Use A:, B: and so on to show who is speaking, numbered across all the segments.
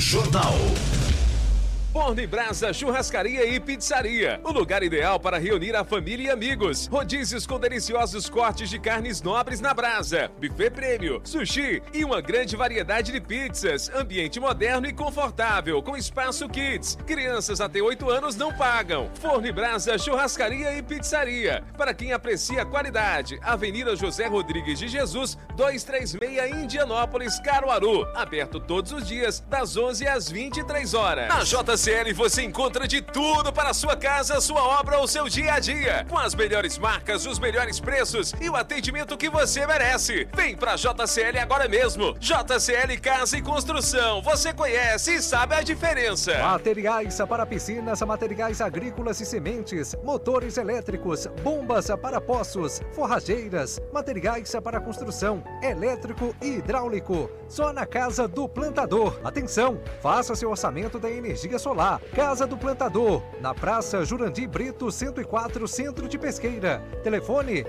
A: Jornal.
B: Forno e Brasa Churrascaria e Pizzaria. O lugar ideal para reunir a família e amigos. Rodízios com deliciosos cortes de carnes nobres na brasa. Buffet prêmio, sushi e uma grande variedade de pizzas. Ambiente moderno e confortável, com espaço kids. Crianças até 8 anos não pagam. Forno e Brasa Churrascaria e Pizzaria. Para quem aprecia a qualidade. Avenida José Rodrigues de Jesus, 236 Indianópolis, Caruaru. Aberto todos os dias, das 11 às 23 horas. Na JCL você encontra de tudo para a sua casa, sua obra ou seu dia a dia. Com as melhores marcas, os melhores preços e o atendimento que você merece. Vem pra JCL agora mesmo. JCL Casa e Construção. Você conhece e sabe a diferença.
C: Materiais para piscinas, materiais agrícolas e sementes, motores elétricos, bombas para poços, forrageiras, materiais para construção, elétrico e hidráulico. Só na Casa do Plantador. Atenção, faça seu orçamento da energia solar. Casa do Plantador, na Praça Jurandir Brito 104, Centro de Pesqueira. Telefone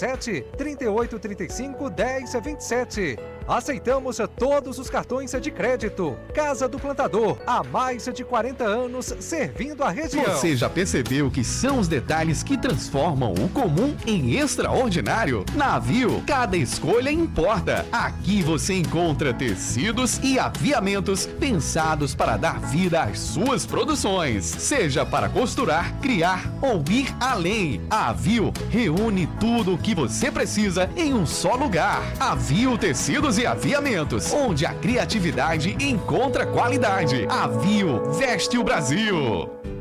C: 87-3835-1027. Aceitamos todos os cartões de crédito. Casa do Plantador, há mais de 40 anos servindo a região.
D: Você já percebeu que são os detalhes que transformam o comum em extraordinário? Na Avio, cada escolha importa. Aqui você encontra tecidos e aviamentos pensados para dar vida às suas produções. Seja para costurar, criar ou ir além. A Avio reúne tudo o que você precisa em um só lugar. Avio Tecidos e Aviamentos, onde a criatividade encontra qualidade. Avio veste o Brasil.